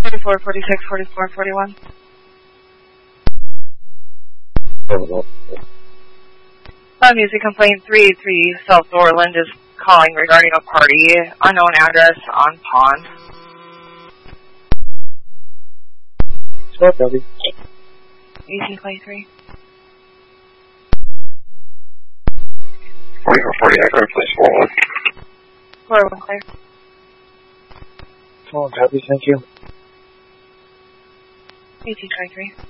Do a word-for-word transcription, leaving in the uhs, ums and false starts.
forty-four, forty-six, forty-four, forty-one. Loud music complaint three three South Orland is calling regarding a party. Unknown address on Pond. Stop, Debbie. eighteen twenty-three. forty-four, forty, Echo, please forward. four one clear. Oh, Debbie, thank you. eighteen twenty-three.